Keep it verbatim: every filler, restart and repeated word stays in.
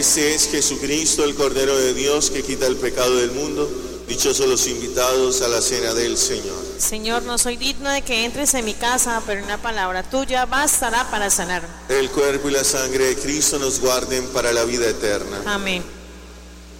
Este es Jesucristo, el Cordero de Dios, que quita el pecado del mundo. Dichosos los invitados a la cena del Señor. Señor, no soy digno de que entres en mi casa, pero una palabra tuya bastará para sanar. El cuerpo y la sangre de Cristo nos guarden para la vida eterna. Amén.